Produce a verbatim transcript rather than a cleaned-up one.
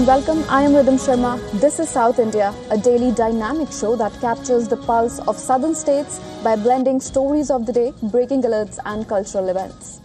and welcome. I am Rhythm Sharma. This is South India, a daily dynamic show that captures the pulse of southern states by blending stories of the day, breaking alerts and cultural events.